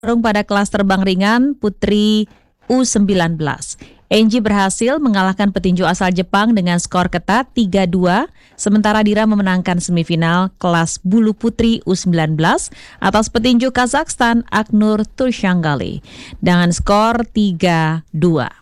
Bertarung pada kelas terbang ringan putri U19. Enji berhasil mengalahkan petinju asal Jepang dengan skor ketat 3-2, sementara Dira memenangkan semifinal kelas bulu putri U19 atas petinju Kazakhstan Aknur Turshanggali dengan skor 3-2.